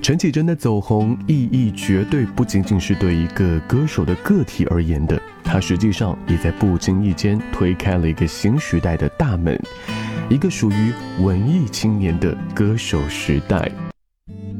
陈绮贞的走红意义绝对不仅仅是对一个歌手的个体而言的，她实际上也在不经意间推开了一个新时代的大门，一个属于文艺青年的歌手时代。